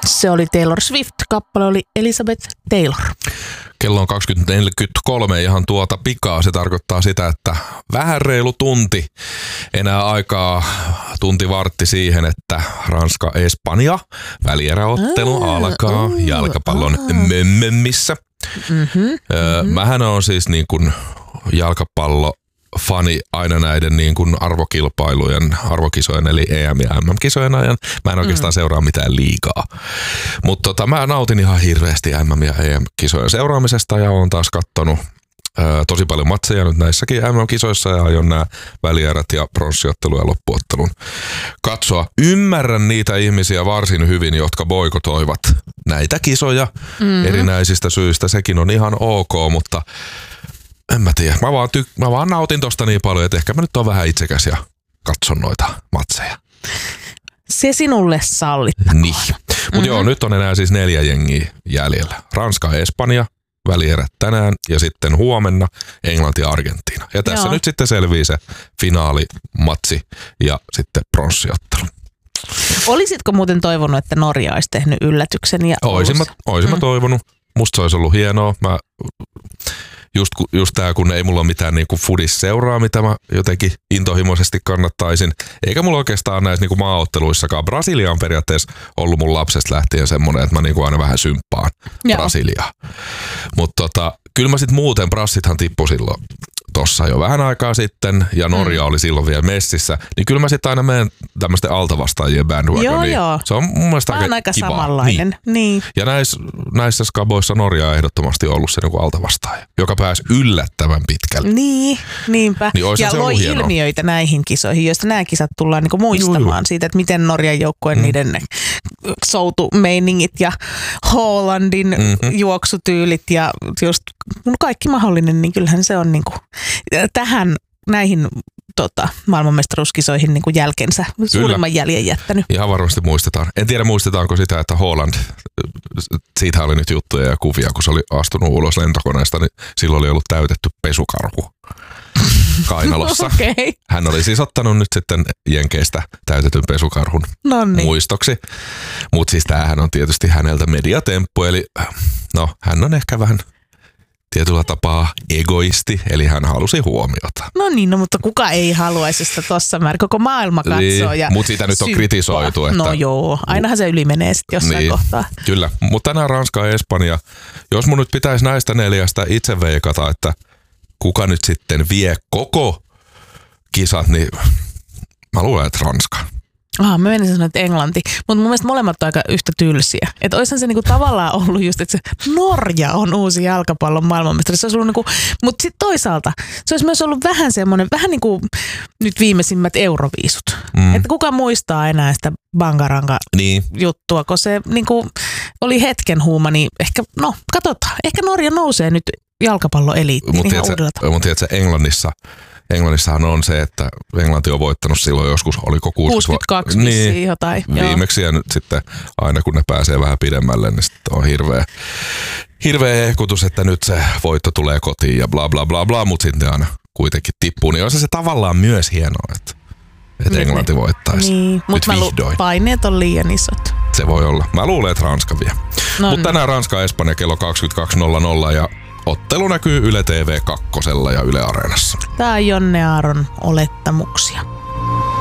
Se oli Taylor Swift, kappale oli Elizabeth Taylor. Kello on 20.43 ihan tuota pikaa. Se tarkoittaa sitä, että vähän reilu tunti enää aikaa, tunti vartti siihen, että Ranska-Espanja välieräottelu alkaa jalkapallon mömmömissä. Mähän on siis niin kuin jalkapallofani aina näiden niin kuin arvokisojen eli EM- ja MM-kisojen ajan. Mä en oikeastaan seuraa mitään liigaa. Mutta mä nautin ihan hirveästi MM- ja EM-kisojen seuraamisesta ja oon taas kattonut tosi paljon matseja nyt näissäkin MM-kisoissa ja aion nämä välierät ja pronssiottelu ja loppuottelun katsoa. Ymmärrän niitä ihmisiä varsin hyvin, jotka boikotoivat näitä kisoja erinäisistä syistä. Sekin on ihan ok, mutta en mä tiedä. Mä vaan nautin tosta niin paljon, että ehkä mä nyt oon vähän itsekäs ja katson noita matseja. Se sinulle sallittakoon. Niin. Mutta joo, nyt on enää siis 4 jengiä jäljellä. Ranska ja Espanja, välierät tänään ja sitten huomenna Englanti ja Argentiina. Ja tässä nyt sitten selvii se finaalimatsi ja sitten pronssiottelu. Olisitko muuten toivonut, että Norja olisi tehnyt yllätyksen? Oisin mä toivonut. Musta se olisi ollut hienoa. Just tää, kun ei mulla ole mitään niinku fudis-seuraa, mitä mä jotenkin intohimoisesti kannattaisin. Eikä mulla oikeastaan näissä niinku maaotteluissakaan. Brasilia on periaatteessa ollut mun lapsesta lähtien semmoinen, että mä niinku aina vähän symppaan Brasiliaa. Mutta kyllä mä sit muuten, brassithan tippui silloin tossa jo vähän aikaa sitten, ja Norja oli silloin vielä messissä, niin kyllä mä sitten aina menen tämmöisten altavastaajien bandwagoniin. Joo. Se on mun mielestä aika kiva. Samanlainen. Niin. Ja näissä skaboissa Norja on ehdottomasti ollut se niinku altavastaaja, joka pääsi yllättävän pitkälle. Niin, niinpä. Niin ja loi ilmiöitä näihin kisoihin, joista nämä kisat tullaan niinku muistamaan siitä, että miten Norjan joukkueen niiden soutumeiningit ja Hollandin juoksutyylit ja just kaikki mahdollinen, niin kyllähän se on niinku näihin maailmanmestaruuskisoihin niinku jälkensä suurimman jäljen jättänyt. Ihan varmasti muistetaan. En tiedä muistetaanko sitä, että Holland, siitä oli nyt juttuja ja kuvia, kun se oli astunut ulos lentokoneesta, niin silloin oli ollut täytetty pesukarhu kainalossa. Okay. Hän oli siis ottanut nyt sitten Jenkeistä täytetyn pesukarhun muistoksi. Mutta siis tämähän on tietysti häneltä mediatemppu, eli hän on ehkä vähän tietyllä tapaa egoisti, eli hän halusi huomiota. Mutta kuka ei haluaisi sitä tossa määrin? Koko maailma katsoo ja mutta sitä nyt on kritisoitu. Että no joo, ainahan se yli menee sitten jossain kohtaa. Kyllä, mutta tänään Ranska ja Espanja. Jos mun nyt pitäisi näistä 4 itse veikata, että kuka nyt sitten vie koko kisat, niin mä luulen, että Ranska. Mä menisin sanoa, että Englanti. Mutta mun mielestä molemmat on aika yhtä tylsiä. Että olisihan se niinku tavallaan ollut just, että se Norja on uusi jalkapallon maailmanmestari. Se olisi ollut niinku, mutta sitten toisaalta se olisi myös ollut vähän semmoinen, vähän niin kuin nyt viimeisimmät Euroviisut. Että kuka muistaa enää sitä bangaranga juttua, kun se niinku oli hetken huuma, niin ehkä, katsotaan. Ehkä Norja nousee nyt jalkapalloeliittiin ihan uudella tavalla. Mutta tiedätkö, Englannissahan on se, että Englanti on voittanut silloin joskus, oliko 62 vissiin jotain. Viimeksi ja nyt sitten aina kun ne pääsee vähän pidemmälle, niin sitten on hirveä ehkutus, että nyt se voitto tulee kotiin ja bla bla bla bla, mutta sitten aina kuitenkin tippuu. Niin on se tavallaan myös hienoa, että Englanti voittaisi nyt vihdoin. Paineet on liian isot. Se voi olla. Mä luulen, että Ranska vie. Mutta tänään Ranska-Espanja kello 22.00 ja ottelu näkyy Yle TV 2 ja Yle Areenassa. Tää on Jonne Aaron olettamuksia.